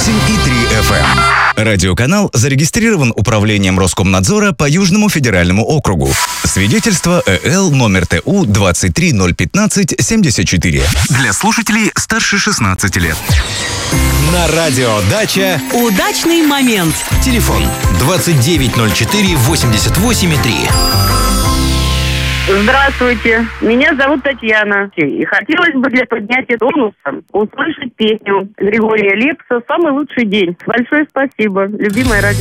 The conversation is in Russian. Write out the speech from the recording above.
98,3 FM. Радиоканал зарегистрирован Управлением Роскомнадзора по Южному федеральному округу. Свидетельство ЭЛ номер ТУ 2301574. Для слушателей старше 16 лет. На радио «Дача» удачный момент. Телефон 2904-88,3. Здравствуйте, меня зовут Татьяна. И хотелось бы для поднятия тонуса услышать песню Григория Лепса «Самый лучший день». Большое спасибо, любимая радио.